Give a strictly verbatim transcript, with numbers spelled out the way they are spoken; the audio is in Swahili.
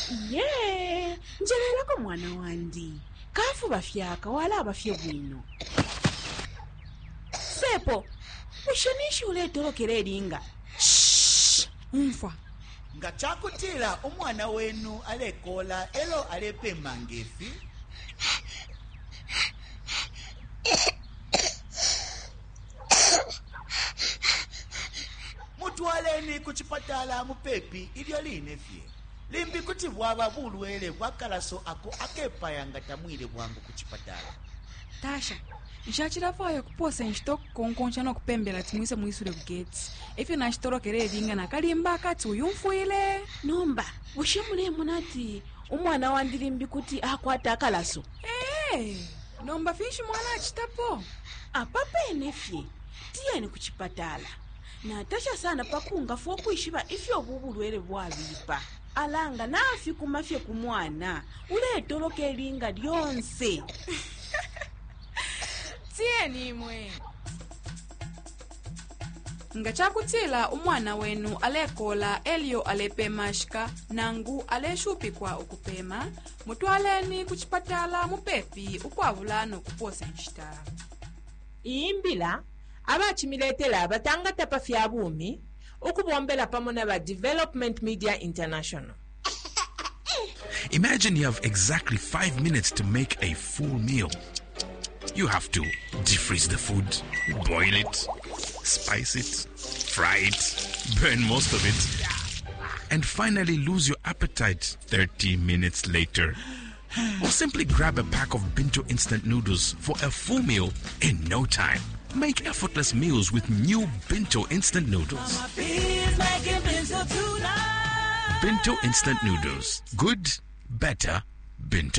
Ye, njelelako mwana wandi. Kafu bafyaka wala bafye bwino. Sepo, ushanishi uletolokera eringa. Shh, umfa. Nga chakutila omwana wenu alekola elo alepe mangefi. Mutwaleni kuchipatala mupepi ilyo linefye. Limbi kuti bwaba bulwele bwakalaso ako akepaya nga tamwile bwangu kuchipatala. Tasha, nshachirafayo kuposa nshitoko konkoncha no kupembela timwise mwisule kugeti. Ifyo nashitolokera eringa nakalimba akati uyumfuile. Nomba, ushimule munati umwana wandi limbi kuti akwata akalaso. Eh, nomba fishi mwana achitapo. Apape nefye, tiyeni kuchipatala. Na Tasha sana pakunga fo kuishiba ifyo bubulwele bwabipa. Alanga nafi kumafye kumwana uletoloka eringa lyonse. Tieni mwe. Nga chakutila umwana wenu alekola elio alepema shika nangu aleshupikwa ukupema mutwaleni kuchipatala mupepi ukwavulano kuposa nshita. Imbila abachimiletela batangata pafya bumi ukubombela pamona ba Development Media International. Imagine you have exactly five minutes to make a full meal. You have to defreeze the food, boil it, spice it, fry it, burn most of it, and finally lose your appetite thirty minutes later. Or simply grab a pack of Binto instant noodles for a full meal in no time. Make effortless meals with new Binto instant noodles. Binto instant noodles. Good, better, Binto.